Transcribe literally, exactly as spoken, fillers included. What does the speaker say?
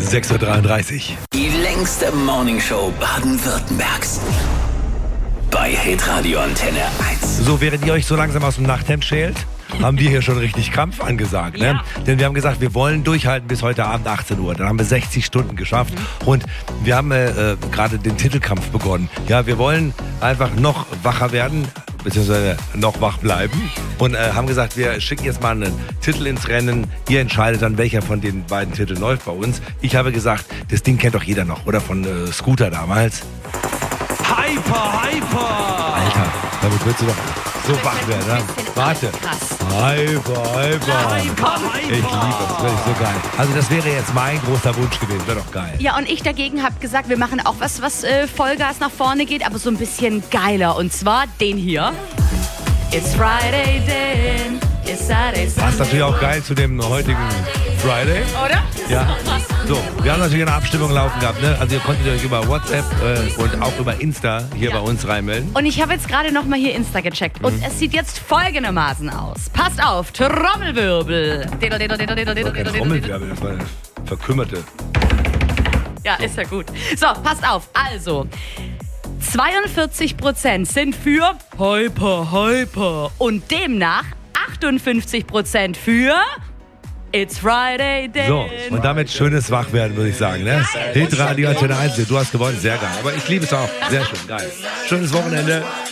sechs Uhr dreiunddreißig. Die längste Morningshow Baden-Württembergs. Bei Hitradio Antenne eins. So, während ihr euch so langsam aus dem Nachthemd schält, haben wir hier schon richtig Kampf angesagt. Ne? Ja. Denn wir haben gesagt, wir wollen durchhalten bis heute Abend achtzehn Uhr. Dann haben wir sechzig Stunden geschafft. Mhm. Und wir haben äh, gerade den Titelkampf begonnen. Ja, wir wollen einfach noch wacher werden, beziehungsweise noch wach bleiben. Und äh, haben gesagt, wir schicken jetzt mal einen Titel ins Rennen. Ihr entscheidet dann, welcher von den beiden Titeln läuft bei uns. Ich habe gesagt, das Ding kennt doch jeder noch, oder? Von äh, Scooter damals. Hyper, Hyper! Alter, damit würdest du doch so wach werden, ne? Warte. Hyper, hyper. Hyper, Ich liebe das, das ist so geil. Also das wäre jetzt mein großer Wunsch gewesen, wäre doch geil. Ja, und ich dagegen habe gesagt, wir machen auch was, was äh, Vollgas nach vorne geht, aber so ein bisschen geiler. Und zwar den hier. It's Friday then, it's Saturday, Sunday. Passt natürlich auch geil zu dem heutigen Friday. Oder? Ja. So, wir haben natürlich eine Abstimmung laufen gehabt, ne? Also ihr konntet euch über WhatsApp äh, und auch über Insta hier Ja. bei uns reinmelden. Und ich habe jetzt gerade noch mal hier Insta gecheckt. Und es sieht jetzt folgendermaßen aus. Passt auf, Trommelwirbel. Diddle, diddle, diddle, diddle, diddle, Kein diddle, diddle. Trommelwirbel, das war eine verkümmerte. Ja, ist ja gut. So, passt auf. Also, zweiundvierzig Prozent sind für Hyper, Hyper. Und demnach achtundfünfzig Prozent für It's Friday Day. So, und damit schönes Wachwerden, würde ich sagen, ne? Hitradio Antenne eins, du hast gewonnen, sehr geil. Aber ich liebe es auch, sehr schön, geil. Schönes Wochenende.